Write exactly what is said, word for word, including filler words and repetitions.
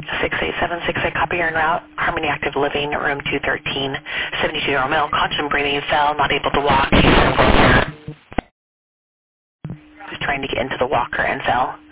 six eight seven six eight, copy your en route. Harmony Active Living, room two thirteen, seventy-two-year-old male, constant breathing, fell, not able to walk. He's trying to get into the walker and fell.